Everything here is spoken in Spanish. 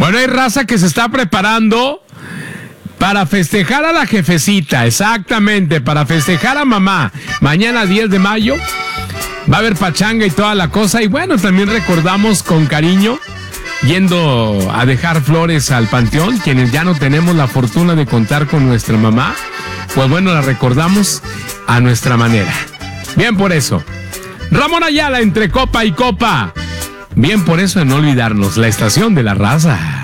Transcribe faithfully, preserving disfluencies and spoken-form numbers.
Bueno, hay raza que se está preparando para festejar a la jefecita, exactamente, para festejar a mamá. Mañana diez de mayo va a haber pachanga y toda la cosa. Y bueno, también recordamos con cariño, yendo a dejar flores al panteón, quienes ya no tenemos la fortuna de contar con nuestra mamá, pues bueno, la recordamos a nuestra manera. Bien por eso. Ramón Ayala entre copa y copa. Bien por eso de no olvidarnos, la estación de la raza.